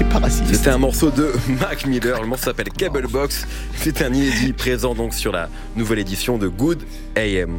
pas raciste. C'était un morceau de Mac Miller, le morceau s'appelle Cable Box. C'est un inédit présent donc sur la nouvelle édition de Good AM.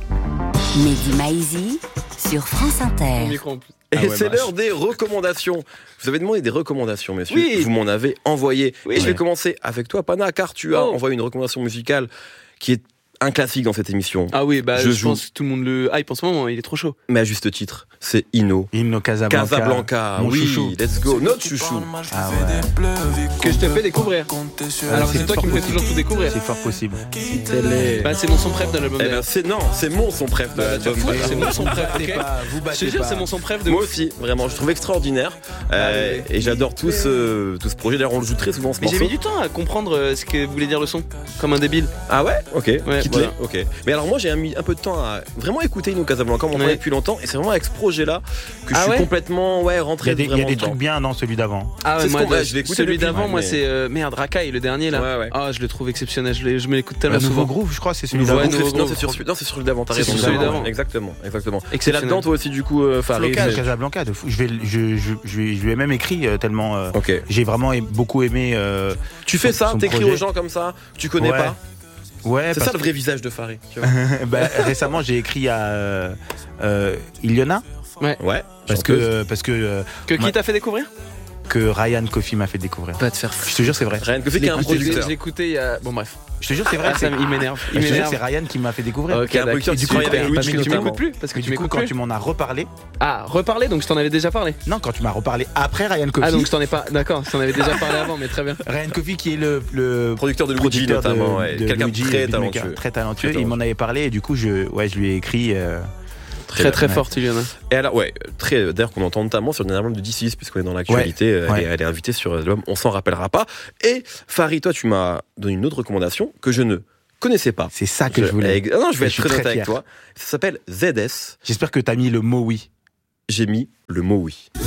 Mehdi Maizi sur France Inter. Et c'est l'heure des recommandations. Vous avez demandé des recommandations, messieurs. Oui. Vous m'en avez envoyé. Oui. Et je vais commencer avec toi, Pana, car tu as envoyé une recommandation musicale qui est un classique dans cette émission. Ah oui, bah Je je pense que tout le monde le hype en ce moment, il est trop chaud. Mais à juste titre, c'est Inno. Inno Casablanca. Mon oui, chouchou. let's go, notre chouchou. Ah ouais. Que je te fais découvrir. Alors c'est toi qui me fais toujours tout découvrir. C'est fort possible. Bah c'est mon son préf de l'album. Eh ben, c'est mon son préf de l'album. C'est mon son préf, ok. Vous Je te jure, c'est mon son préf de Moi ouf. aussi, vraiment, je trouve extraordinaire. Et j'adore tout ce projet. D'ailleurs, on le joue très souvent ce Mais j'ai morceau. mis du temps à comprendre ce que voulait dire le son, comme un débile. Ah ouais. Ok. Ouais, Quitte-les. voilà. Ok. Mais alors moi j'ai mis un peu de temps à vraiment écouter Inno Casablanca. On m'en parlait depuis longtemps et c'est vraiment avec ce projet-là que je suis complètement rentré. Il y a vraiment des dedans. trucs bien dans celui d'avant. Ah C'est ouais, ce moi, qu'on va- je l'ai écouté celui depuis, d'avant, ouais, moi mais- c'est Merde, Racaille, le dernier là. Ouais, ouais. Ah, je le trouve exceptionnel, je me l'écoute tellement Le nouveau souvent. groove, je crois, c'est celui Ouais, d'avant. nouveau Non, groove. c'est sur celui d'avant. T'as C'est raison. sur celui d'avant. Exactement. Et c'est Exceptionnel. là-dedans toi aussi du coup, Farid. Flocage, Casablanca, de fou. Je lui ai même écrit tellement. Ok. J'ai vraiment beaucoup aimé. Tu fais ça, son t'écris projet. aux gens comme ça, tu connais Ouais. pas. Ouais, C'est parce ça le vrai visage de Farid. tu vois. bah, récemment, j'ai écrit à Iliona Ouais. parce que Que qui t'a fait découvrir? que Ryan Coffey m'a fait découvrir. Pas te faire Je te jure, c'est vrai. Ryan Coffey qui est un producteur. Je l'ai écouté il y a. Bon, bref. Je te jure, c'est vrai. Ah, il m'énerve. Je te jure, c'est Ryan qui m'a fait découvrir. Ok, Qui est un producteur d'accord. qui travaille avec Parce Luigi que tu notamment. m'écoutes plus. Parce que tu Du coup, m'écoutes quand plus. tu m'en as reparlé, Ah, reparler, donc je t'en avais déjà parlé. non, quand tu m'as reparlé après Ryan Coffey, Ah, donc je t'en ai pas. D'accord, je t'en avais déjà parlé avant, mais très bien. Ryan Coffey qui est le Producteur de Luigi producteur notamment, ouais. de Quelqu'un de Luigi, très beatmaker, talentueux. très talentueux. Il m'en avait parlé et du coup, je lui ai écrit. Très bien. forte, Iliana. Et alors, d'ailleurs, qu'on entend notamment sur le dernier album de DC's, puisqu'on est dans l'actualité, Ouais. elle est invitée sur l'album On s'en rappellera pas. Et Farid, toi, tu m'as donné une autre recommandation que je ne connaissais pas. C'est ça que je voulais. Non, je vais Et être je suis très honnête très avec fier. toi. Ça s'appelle ZS. J'espère que t'as mis le mot oui. J'ai mis le mot oui.